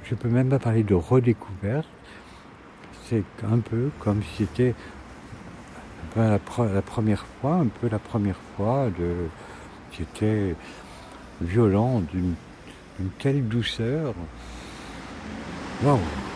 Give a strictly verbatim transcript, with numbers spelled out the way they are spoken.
je peux même pas parler de redécouverte. C'est un peu comme si c'était ben, la, pre- la première fois, un peu la première fois de, qui était violent, d'une, d'une telle douceur. Waouh!